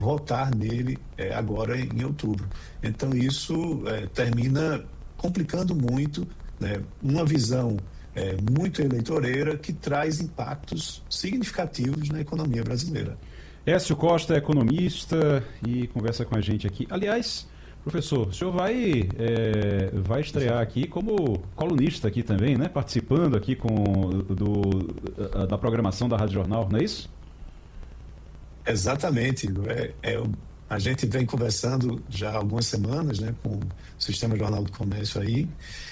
votar nele agora em outubro. Então isso termina complicando muito, né, uma visão muito eleitoreira que traz impactos significativos na economia brasileira. Écio Costa é economista e conversa com a gente aqui. Aliás, professor, o senhor vai estrear aqui como colunista aqui também, né? Participando aqui da programação da Rádio Jornal, não é isso? Exatamente. A gente vem conversando já há algumas semanas, né, com o Sistema Jornal do Comércio aí,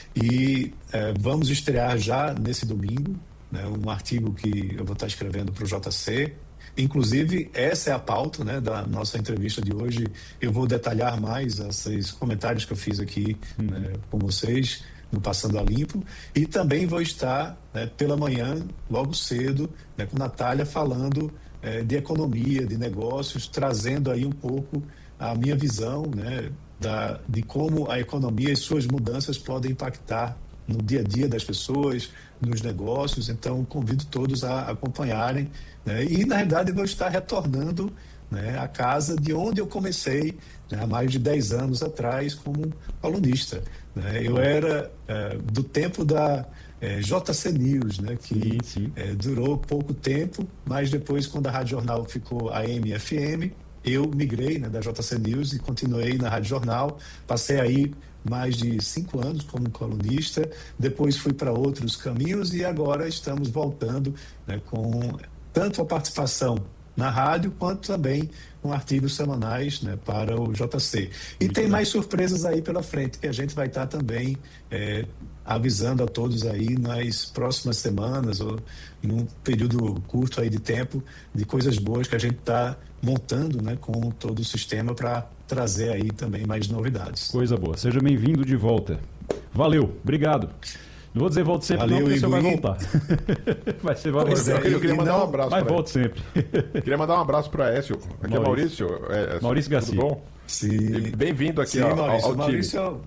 e vamos estrear já nesse domingo, né, um artigo que eu vou estar escrevendo para o JC. Inclusive, essa é a pauta, né, da nossa entrevista de hoje. Eu vou detalhar mais esses comentários que eu fiz aqui com vocês no Passando a Limpo, e também vou estar, né, pela manhã, logo cedo, né, com Natália, falando de economia, de negócios, trazendo aí um pouco a minha visão, né, de como a economia e suas mudanças podem impactar no dia a dia das pessoas, nos negócios. Então, convido todos a acompanharem, né? E, na verdade, vou estar retornando, né, à casa de onde eu comecei, né, há mais de 10 anos atrás como colunista, né? Eu era do tempo da JC News, né, que durou pouco tempo, mas depois, quando a Rádio Jornal ficou AM e FM, eu migrei, né, da JC News e continuei na Rádio Jornal. Passei aí mais de 5 anos como colunista, depois fui para outros caminhos e agora estamos voltando, né, com tanto a participação na rádio, quanto também com artigos semanais, né, para o JC. E tem mais surpresas aí pela frente, que a gente vai estar também avisando a todos aí nas próximas semanas, ou num período curto aí de tempo, de coisas boas que a gente está montando, né, com todo o sistema para trazer aí também mais novidades. Coisa boa. Seja bem-vindo de volta. Valeu, obrigado. Não vou dizer volte sempre, não, porque você vai voltar. Vai ser valeu. Eu queria mandar um abraço para ele. Mas volte sempre. Queria mandar um abraço para Écio. Aqui é Maurício. Maurício Garcia. Tudo bom? Sim. Bem-vindo aqui ao time. Maurício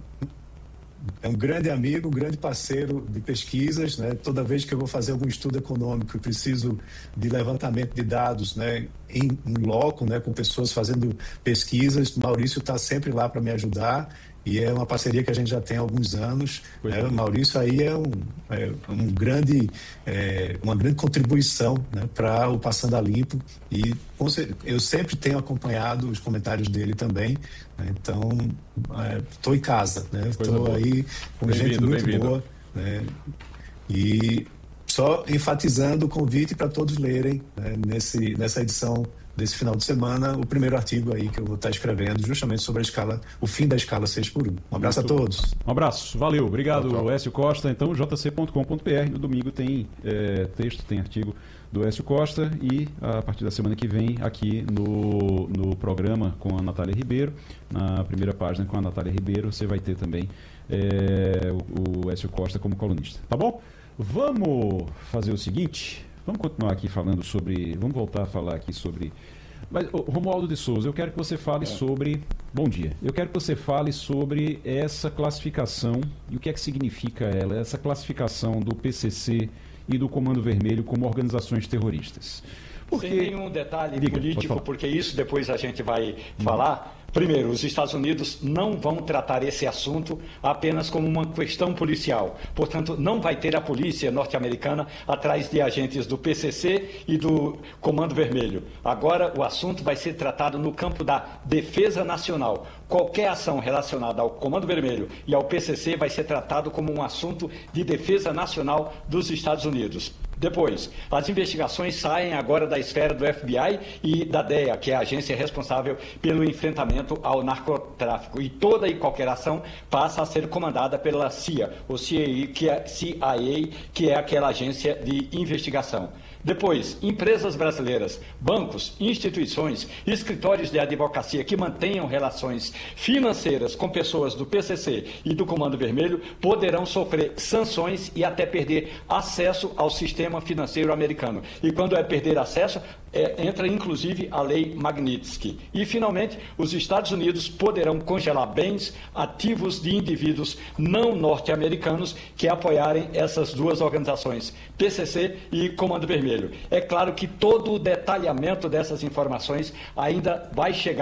é um grande amigo, um grande parceiro de pesquisas, né? Toda vez que eu vou fazer algum estudo econômico e preciso de levantamento de dados, né, em loco, né, com pessoas fazendo pesquisas, Maurício está sempre lá para me ajudar. E é uma parceria que a gente já tem há alguns anos. O Maurício aí é uma grande contribuição, né, para o Passando a Limpo. E eu sempre tenho acompanhado os comentários dele também. Né, então, estou em casa. Estou aí com gente muito boa. Né, e só enfatizando o convite para todos lerem, né, nessa edição desse final de semana, o primeiro artigo aí que eu vou estar escrevendo justamente sobre o fim da escala 6x1. Um abraço a todos. Um abraço, valeu, obrigado, Écio Costa. Então, jc.com.br, no domingo tem texto, tem artigo do Écio Costa, e a partir da semana que vem, aqui no programa com a Natália Ribeiro, na primeira página com a Natália Ribeiro, você vai ter também o Écio Costa como colunista, tá bom? Vamos fazer o seguinte... Vamos continuar aqui falando sobre... Vamos voltar a falar aqui sobre... Mas, Romualdo de Souza, eu quero que você fale sobre... Bom dia. Eu quero que você fale sobre essa classificação e o que é que significa ela, essa classificação do PCC e do Comando Vermelho como organizações terroristas. Sem nenhum detalhe político, porque isso depois a gente vai falar. Primeiro, os Estados Unidos não vão tratar esse assunto apenas como uma questão policial. Portanto, não vai ter a polícia norte-americana atrás de agentes do PCC e do Comando Vermelho. Agora, o assunto vai ser tratado no campo da defesa nacional. Qualquer ação relacionada ao Comando Vermelho e ao PCC vai ser tratado como um assunto de defesa nacional dos Estados Unidos. Depois, as investigações saem agora da esfera do FBI e da DEA, que é a agência responsável pelo enfrentamento ao narcotráfico. E toda e qualquer ação passa a ser comandada pela CIA, ou CIA, que é aquela agência de investigação. Depois, empresas brasileiras, bancos, instituições, escritórios de advocacia que mantenham relações financeiras com pessoas do PCC e do Comando Vermelho poderão sofrer sanções e até perder acesso ao sistema financeiro americano. E quando é perder acesso, entra inclusive a lei Magnitsky. E, finalmente, os Estados Unidos poderão congelar bens ativos de indivíduos não norte-americanos que apoiarem essas duas organizações, PCC e Comando Vermelho. É claro que todo o detalhamento dessas informações ainda vai chegar